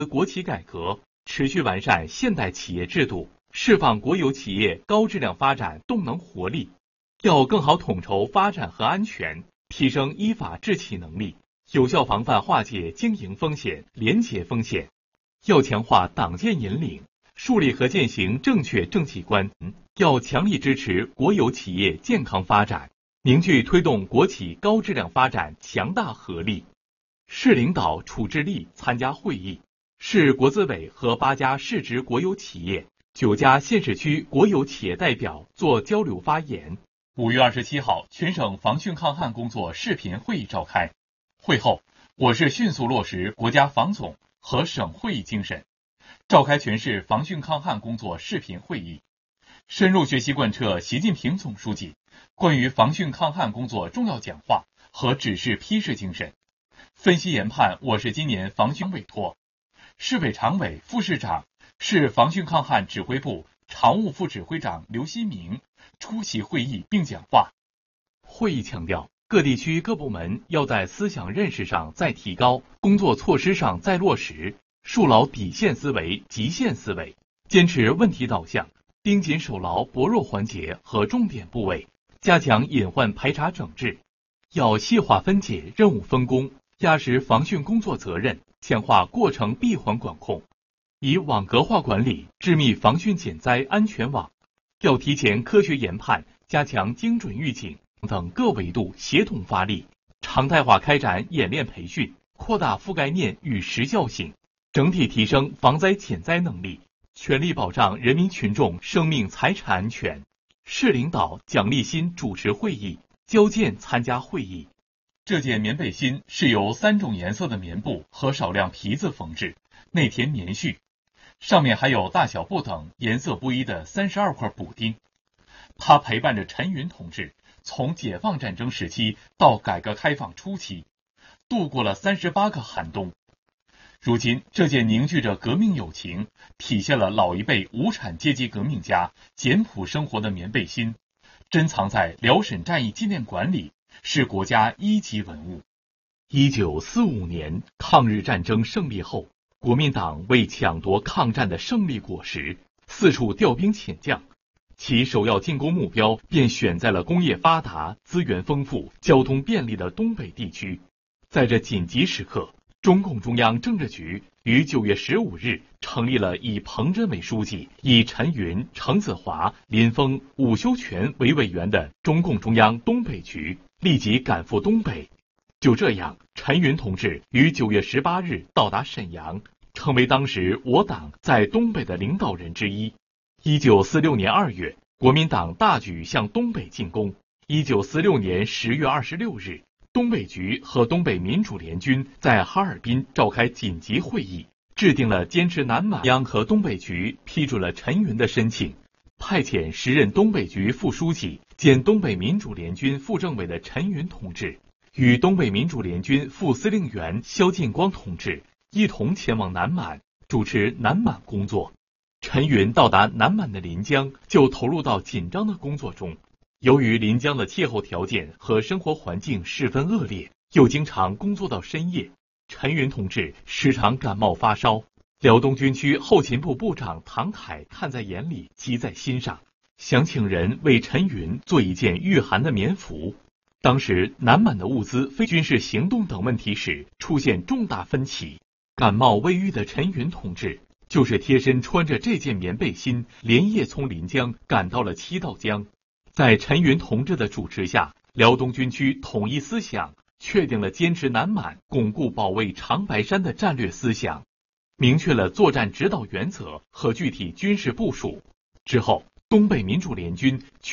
国企改革，持续完善现代企业制度，释放国有企业高质量发展动能活力。要更好统筹发展和安全，提升依法治企能力，有效防范化解经营风险、廉洁风险。要强化党建引领，树立和践行正确政企观。要强力支持国有企业健康发展，凝聚推动国企高质量发展强大合力。市领导处置力参加会议，市国资委和8家市直国有企业、9家县市区国有企业代表做交流发言。5月27号，全省防汛抗旱工作视频会议召开。会后，我市迅速落实国家防总和省会议精神，召开全市防汛抗旱工作视频会议，深入学习贯彻习近平总书记关于防汛抗旱工作重要讲话和指示批示精神，分析研判我市今年防汛委托。市委常委、副市长、市防汛抗旱指挥部常务副指挥长刘新明出席会议并讲话。会议强调，各地区各部门要在思想认识上再提高，工作措施上再落实，树牢底线思维、极限思维，坚持问题导向，盯紧守牢薄弱环节和重点部位，加强隐患排查整治。要细化分解任务分工，压实防汛工作责任，强化过程闭环管控，以网格化管理织密防汛减灾安全网。要提前科学研判，加强精准预警等各维度协同发力，常态化开展演练培训，扩大覆盖面与时效性，整体提升防灾减灾能力，全力保障人民群众生命财产安全。市领导蒋立新主持会议，交建参加会议。这件棉背心是由3种颜色的棉布和少量皮子缝制，内填棉絮，上面还有大小不等、颜色不一的32块补丁。它陪伴着陈云同志从解放战争时期到改革开放初期，度过了38个寒冬。如今，这件凝聚着革命友情，体现了老一辈无产阶级革命家简朴生活的棉背心，珍藏在辽沈战役纪念馆里，是国家1级文物。1945年抗日战争胜利后，国民党为抢夺抗战的胜利果实，四处调兵遣将，其首要进攻目标便选在了工业发达、资源丰富、交通便利的东北地区。在这紧急时刻，中共中央政治局于9月15日成立了以彭真为书记、以陈云、程子华、林峰、伍修权为委员的中共中央东北局，立即赶赴东北。就这样，陈云同志于9月18日到达沈阳，成为当时我党在东北的领导人之一。1946年2月，国民党大举向东北进攻。1946年10月26日，东北局和东北民主联军在哈尔滨召开紧急会议，制定了坚持南满央和东北局批准了陈云的申请，派遣时任东北局副书记兼东北民主联军副政委的陈云同志，与东北民主联军副司令员肖劲光同志一同前往南满，主持南满工作。陈云到达南满的临江，就投入到紧张的工作中。由于临江的气候条件和生活环境十分恶劣，又经常工作到深夜，陈云同志时常感冒发烧。辽东军区后勤部部长唐凯看在眼里，急在心上，想请人为陈云做一件御寒的棉服。当时南满的物资、非军事行动等问题时出现重大分歧，感冒未愈的陈云同志就是贴身穿着这件棉背心，连夜从临江赶到了七道江。在陈云同志的主持下，辽东军区统一思想，确定了坚持南满、巩固保卫长白山的战略思想，明确了作战指导原则和具体军事部署。之后，东北民主联军